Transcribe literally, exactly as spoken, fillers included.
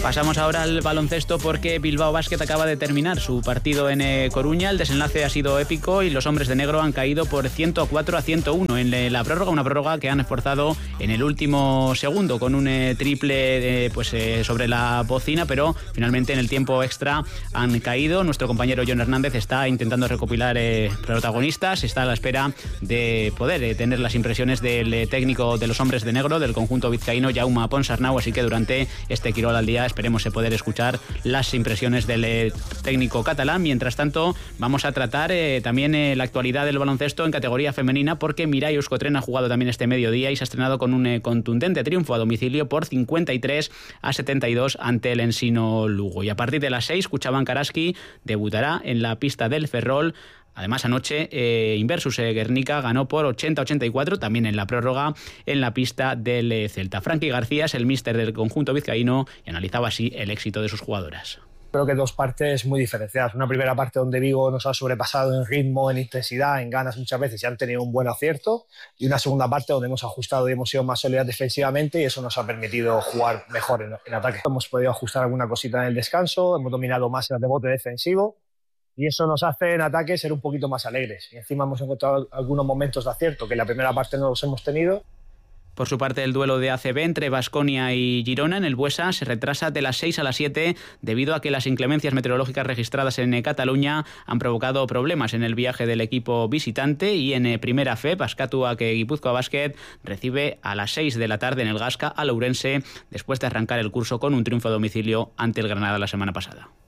Pasamos ahora al baloncesto porque Bilbao Basket acaba de terminar su partido en eh, Coruña. El desenlace ha sido épico y los hombres de negro han caído por ciento cuatro a ciento uno en la prórroga, una prórroga que han esforzado en el último segundo con un eh, triple eh, pues eh, sobre la bocina, pero finalmente en el tiempo extra han caído. Nuestro compañero John Hernández está intentando recopilar eh, protagonistas, está a la espera de poder eh, tener las impresiones del eh, técnico de los hombres de negro del conjunto vizcaíno, Jaume Ponsarnau, así que durante este Quirol al día esperemos poder escuchar las impresiones del eh, técnico catalán. Mientras tanto, vamos a tratar eh, también eh, la actualidad del baloncesto en categoría femenina, porque Mirai Euskotren ha jugado también este mediodía y se ha estrenado con un eh, contundente triunfo a domicilio por cincuenta y tres a setenta y dos ante el Ensino Lugo. Y a partir de las seis, Cuchaban Karaski debutará en la pista del Ferrol. Además, anoche eh, Inversus eh, Guernica ganó por ochenta a ochenta y cuatro, también en la prórroga, en la pista del eh, Celta. Frankie García es el míster del conjunto vizcaíno y analizaba así el éxito de sus jugadoras. Creo que dos partes muy diferenciadas. Una primera parte donde Vigo nos ha sobrepasado en ritmo, en intensidad, en ganas muchas veces y han tenido un buen acierto. Y una segunda parte donde hemos ajustado y hemos sido más sólidas defensivamente y eso nos ha permitido jugar mejor en, en ataque. Hemos podido ajustar alguna cosita en el descanso, hemos dominado más el rebote defensivo. Y eso nos hace en ataque ser un poquito más alegres. Y encima hemos encontrado algunos momentos de acierto, que en la primera parte no los hemos tenido. Por su parte, el duelo de A C B entre Baskonia y Girona en el Buesa se retrasa de las seis a las siete debido a que las inclemencias meteorológicas registradas en Cataluña han provocado problemas en el viaje del equipo visitante. Y en Primera F E, Baskatuak Gipuzkoa Basket recibe a las seis de la tarde en el Gasca al Ourense después de arrancar el curso con un triunfo a domicilio ante el Granada la semana pasada.